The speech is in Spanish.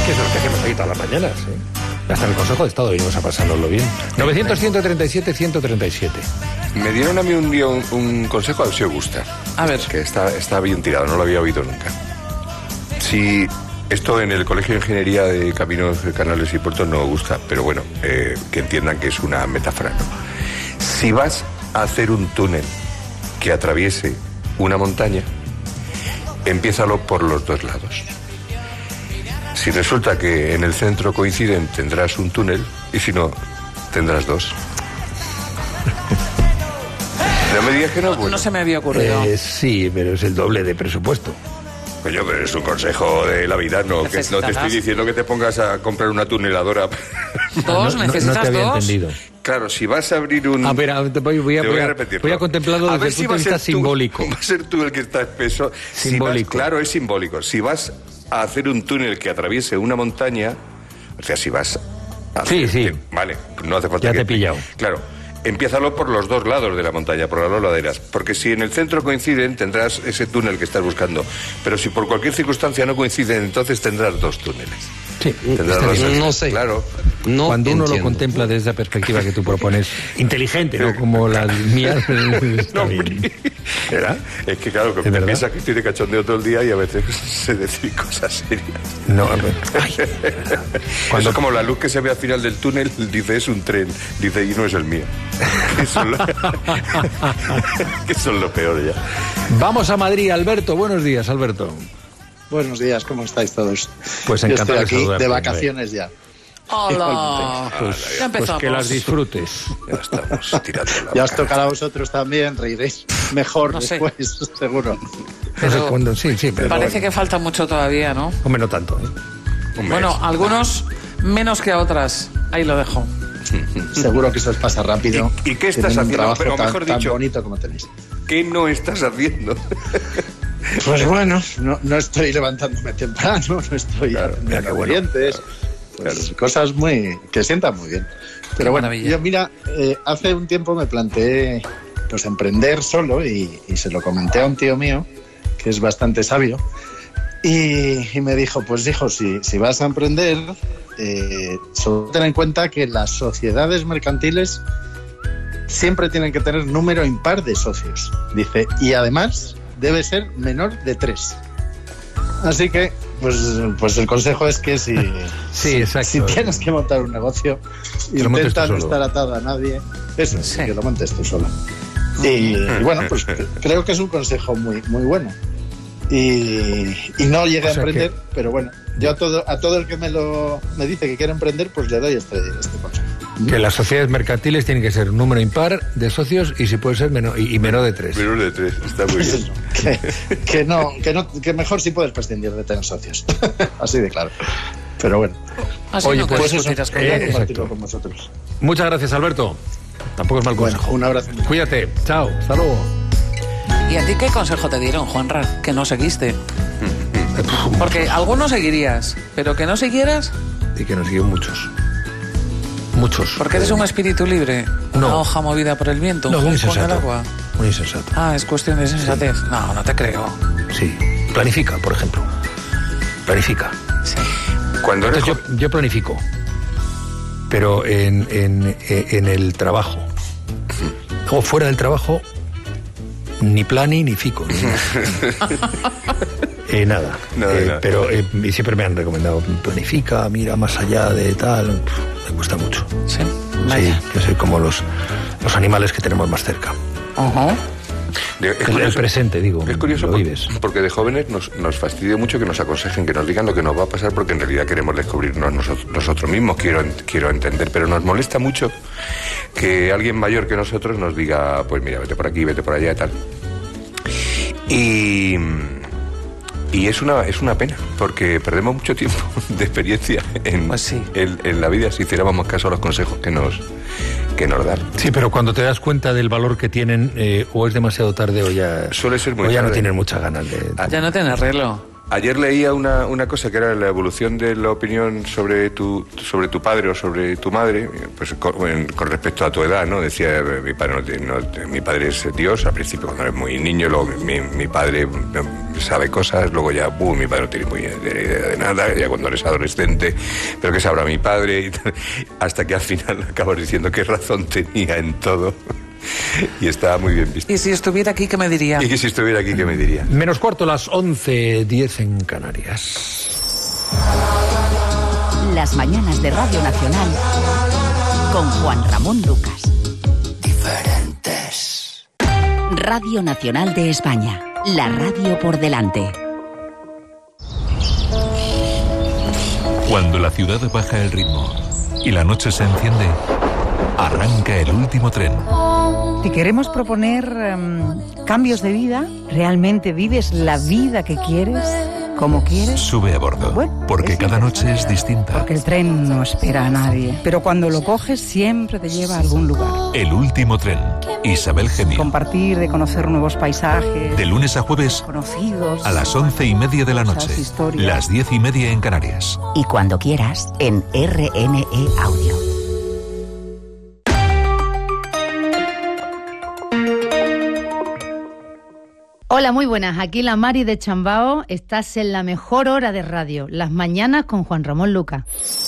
Que es lo que hacemos aquí todas las mañanas, ¿eh? Hasta en el Consejo de Estado venimos a pasárnoslo bien. 900-137-137. Me dieron a mí un día un consejo, a ver si os gusta. A ver. Que está bien tirado, no lo había oído nunca. Si esto en el Colegio de Ingeniería de Caminos, Canales y Puertos no gusta, pero bueno, que entiendan que es una metáfora, ¿no? Si vas a hacer un túnel que atraviese una montaña, empiézalo por los dos lados. Si resulta que en el centro coinciden, tendrás un túnel, y si no, tendrás dos. No me digas que no, bueno. No se me había ocurrido. Sí, pero es el doble de presupuesto. Coño, pero es un consejo de la vida, no te estoy diciendo que te pongas a comprar una tuneladora. ¿Dos? ¿Necesitas no te había dos? entendido. Claro, si vas a abrir un... A ver, voy a repetirlo. Voy a contemplarlo desde el punto de vista simbólico. Va a ser tú el que está espeso. Simbólico. Claro, es simbólico. Si vas a hacer un túnel que atraviese una montaña, o sea, si vas a hacer... Sí. Vale, no hace falta Ya te he pillado. Claro, empiézalo por los dos lados de la montaña, por las dos laderas, porque si en el centro coinciden, tendrás ese túnel que estás buscando. Pero si por cualquier circunstancia no coinciden, entonces tendrás dos túneles. Sí, tendrás dos túneles. No sé. Claro. No Cuando uno entiendo. lo contempla desde esa perspectiva que tú propones, inteligente, no como las mías. Está No, bien. ¿Verdad? Es que claro, que verdad? piensas que estoy de cachondeo todo el día y a veces se decir cosas serias. No, ay, Eso es como la luz que se ve al final del túnel, dice, es un tren, dice, y no es el mío. Que son lo peor ya. Vamos a Madrid, Alberto. Buenos días, Alberto. Buenos días, ¿cómo estáis todos? Pues Yo encantado estoy de aquí saludarte, de vacaciones ya. ¡Hola! Pues, Ya empezamos. pues que las disfrutes. Ya estamos tirando la Ya os cara. tocará a vosotros también, reiréis mejor No sé. después, seguro. No sé cuándo, sí, pero Parece que falta mucho todavía, ¿no? hombre, no tanto, ¿eh? Un mes. Bueno, algunos menos que a otras. Ahí lo dejo. Seguro que se os pasa rápido. ¿Y qué estás Tienen un haciendo? trabajo Pero tan, mejor tan dicho, bonito como tenéis. ¿qué no estás haciendo? Pues bueno, no estoy levantándome temprano, no estoy Claro, mira qué bueno. dientes, pues cosas que sientan muy bien. Pero bueno, maravilla. yo mira, hace un tiempo me planteé pues emprender solo y se lo comenté a un tío mío que es bastante sabio y me dijo, pues hijo, si vas a emprender, solo ten en cuenta que las sociedades mercantiles siempre tienen que tener número impar de socios. Dice, y además debe ser menor de 3. Así que, pues el consejo es que si exacto. tienes que montar un negocio, Que lo montes tú intenta no solo. estar atada a nadie. Eso, Sí. que lo montes tú solo. Y bueno, pues creo que es un consejo muy, muy bueno. Y no llegué O a sea emprender, pero bueno, yo a todo el que me dice que quiere emprender, pues le doy este consejo. Que las sociedades mercantiles tienen que ser número impar de socios y si puede ser menor de 3. Menor de 3, está muy Pues bien. eso, que mejor si puedes prescindir de tener socios. Así de claro. Pero bueno, Así Oye, nunca pues discutirás con quería nadie. compartirlo con vosotros. Muchas gracias, Alberto. Tampoco es mal Bueno, consejo. un abrazo. Cuídate. Chao. Hasta luego. ¿Y a ti qué consejo te dieron, Juanra? Que no seguiste. Porque algunos seguirías, pero que no siguieras, Y que nos siguen muchos. Muchos. porque eres un espíritu libre. No. Una hoja movida por el viento, No, un muy pez con el insensato. agua. Muy insensato. Ah, es cuestión de sensatez. No, no te creo. Sí. Planifica, por ejemplo. Planifica. Sí. Cuando eres Entonces yo planifico. Pero en el trabajo. O fuera del trabajo, ni plani ni fico. Nada. Nada. Pero y siempre me han recomendado, planifica, mira más allá de tal. Me cuesta mucho. Sí. Vaya. Sí, yo soy como los animales que tenemos más cerca. Ajá. El presente, digo. Es curioso lo vives. porque de jóvenes nos fastidia mucho que nos aconsejen, que nos digan lo que nos va a pasar, porque en realidad queremos descubrirnos nosotros mismos, quiero entender, pero nos molesta mucho que alguien mayor que nosotros nos diga, pues mira, vete por aquí, vete por allá y tal. Y es una pena, porque perdemos mucho tiempo de experiencia Pues sí. en la vida si hiciéramos caso a los consejos que nos dan. Sí, pero cuando te das cuenta del valor que tienen, o es demasiado tarde o ya... Suele ser muy o ya no tarde. tienen muchas ganas de... Ya no tiene arreglo. Ayer leía una cosa que era la evolución de la opinión sobre tu padre o sobre tu madre, pues con respecto a tu edad, ¿no? Decía, mi padre es Dios, al principio cuando eres muy niño, luego mi padre sabe cosas, luego ya, mi padre no tiene muy idea de nada, ya cuando eres adolescente, pero ¿qué sabrá mi padre? Y tal, hasta que al final acabas diciendo qué razón tenía en todo. Y estaba muy bien visto. ¿Y si estuviera aquí, qué me diría? ¿Y si estuviera aquí, qué me diría? Menos cuarto, las 11:10 en Canarias. Las mañanas de Radio Nacional con Juan Ramón Lucas. Diferentes. Radio Nacional de España. La radio por delante. Cuando la ciudad baja el ritmo y la noche se enciende, arranca el último tren. Te queremos proponer cambios de vida. ¿Realmente vives la vida que quieres? ¿Cómo quieres? Sube a bordo, porque cada noche es distinta. Porque el tren no espera a nadie. Pero cuando lo coges siempre te lleva a algún lugar. El último tren. Isabel Gemio. Compartir, de conocer nuevos paisajes. De lunes a jueves, conocidos. A las 11:30 de la noche. Las 10:30 en Canarias. Y cuando quieras, en RNE Audio. Hola, muy buenas. Aquí la Mari de Chambao. Estás en la mejor hora de radio, las mañanas con Juan Ramón Lucas.